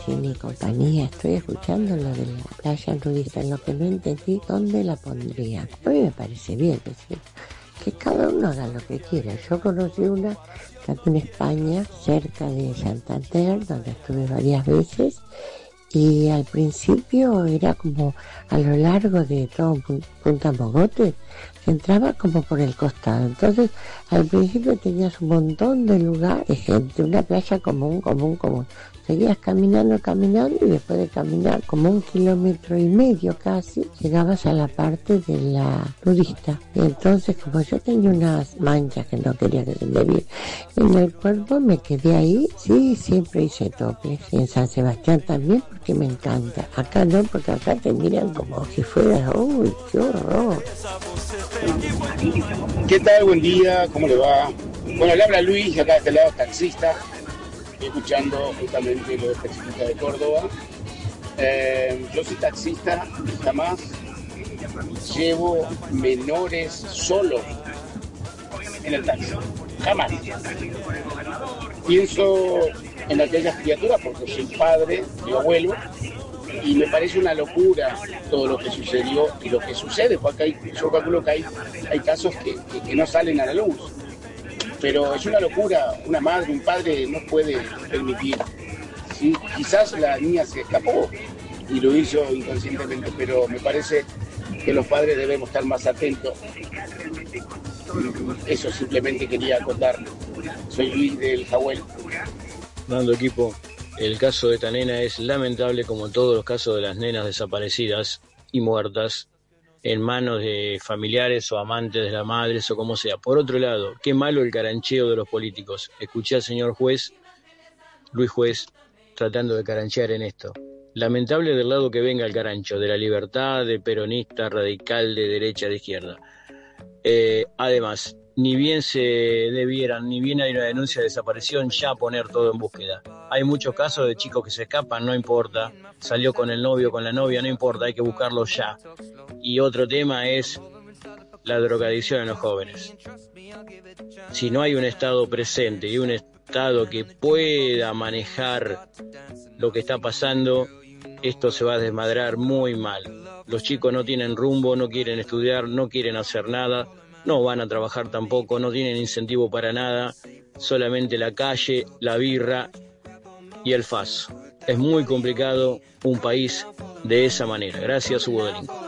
Virginia y compañía, estoy escuchando lo de la playa nudista, en lo que no entendí dónde la pondrían. A mí me parece bien, es decir, que cada uno haga lo que quiera. Yo conocí una aquí en España, cerca de Santander, donde estuve varias veces, y al principio era como a lo largo de todo Punta Mogote, se entraba como por el costado. Entonces al principio tenías un montón de lugares, de gente, una playa común. Seguías caminando y después de caminar como 1,5 kilómetros casi, llegabas a la parte de la nudista. Y entonces, como yo tenía unas manchas que no quería que se me viera en el cuerpo, me quedé ahí. Sí, siempre hice toples. Y en San Sebastián también, porque me encanta. Acá no, porque acá te miran como si fueras, uy, qué horror. ¿Qué tal? Buen día, ¿cómo le va? Bueno, le habla Luis, acá de este lado, taxista. Escuchando justamente lo de taxista de Córdoba. Yo soy taxista, jamás llevo menores solo en el taxi, jamás. Pienso en aquellas criaturas porque soy padre, mi abuelo, y me parece una locura todo lo que sucedió y lo que sucede, porque yo calculo que hay casos que no salen a la luz. Pero es una locura, una madre, un padre no puede permitir. ¿Sí? Quizás la niña se escapó y lo hizo inconscientemente, pero me parece que los padres debemos estar más atentos. Eso simplemente quería contarlo. Soy Luis del Jahuel. Dando equipo, el caso de esta nena es lamentable como todos los casos de las nenas desaparecidas y muertas en manos de familiares o amantes de las madres o como sea. Por otro lado, qué malo el carancheo de los políticos. Escuché al señor juez, Luis Juez, tratando de caranchear en esto. Lamentable del lado que venga el carancho, de la libertad, de peronista, radical, de derecha, de izquierda. Además, ni bien hay una denuncia de desaparición, ya poner todo en búsqueda. Hay muchos casos de chicos que se escapan, no importa, salió con el novio, con la novia, no importa, hay que buscarlo ya. Y otro tema es la drogadicción en los jóvenes. Si no hay un Estado presente y un Estado que pueda manejar lo que está pasando, esto se va a desmadrar muy mal. Los chicos no tienen rumbo, no quieren estudiar, no quieren hacer nada, no van a trabajar tampoco, no tienen incentivo para nada, solamente la calle, la birra y el faz. Es muy complicado un país de esa manera. Gracias, Hugo Delinco.